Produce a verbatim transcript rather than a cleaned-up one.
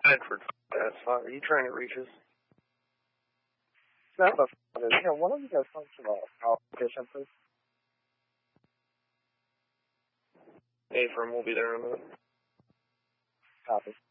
Bedford. That's fine. Are you trying to reach us? It's not about it. You know, one of you guys talks about competition, please. Hey, firm, we'll be there in a minute. Copy.